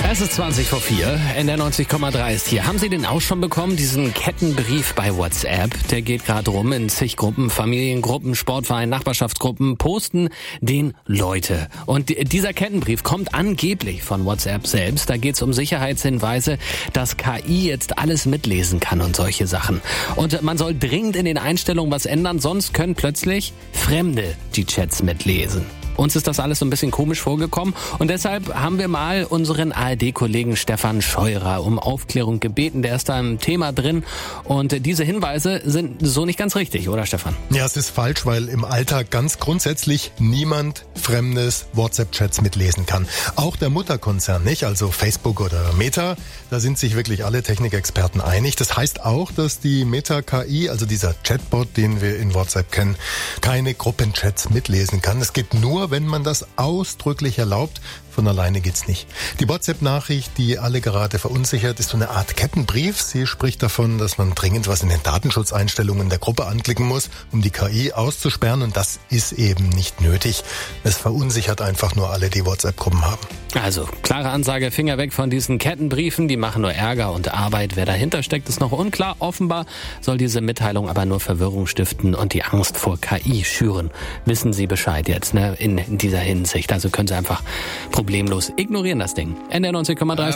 Es ist 20:04, NDR 90,3 ist hier. Haben Sie den auch schon bekommen, diesen Kettenbrief bei WhatsApp? Der geht gerade rum in zig Gruppen, Familiengruppen, Sportvereinen, Nachbarschaftsgruppen, posten den Leute. Und dieser Kettenbrief kommt angeblich von WhatsApp selbst. Da geht es um Sicherheitshinweise, dass KI jetzt alles mitlesen kann und solche Sachen. Und man soll dringend in den Einstellungen was ändern, sonst können plötzlich Fremde die Chats mitlesen. Uns ist das alles so ein bisschen komisch vorgekommen und deshalb haben wir mal unseren ARD-Kollegen Stefan Scheurer um Aufklärung gebeten. Der ist da im Thema drin und diese Hinweise sind so nicht ganz richtig, oder Stefan? Ja, es ist falsch, weil im Alltag ganz grundsätzlich niemand fremdes WhatsApp-Chats mitlesen kann. Auch der Mutterkonzern nicht, also Facebook oder Meta. Da sind sich wirklich alle Technikexperten einig. Das heißt auch, dass die Meta-KI, also dieser Chatbot, den wir in WhatsApp kennen, keine Gruppenchats mitlesen kann. Es geht nur, wenn man das ausdrücklich erlaubt. Von alleine geht's nicht. Die WhatsApp-Nachricht, die alle gerade verunsichert, ist so eine Art Kettenbrief. Sie spricht davon, dass man dringend was in den Datenschutzeinstellungen der Gruppe anklicken muss, um die KI auszusperren. Und das ist eben nicht nötig. Es verunsichert einfach nur alle, die WhatsApp-Gruppen haben. Also, klare Ansage, Finger weg von diesen Kettenbriefen. Die machen nur Ärger und Arbeit. Wer dahinter steckt, ist noch unklar. Offenbar soll diese Mitteilung aber nur Verwirrung stiften und die Angst vor KI schüren. Wissen Sie Bescheid jetzt, ne? In dieser Hinsicht. Also können Sie einfach problemlos ignorieren, das Ding. NDR 90,3.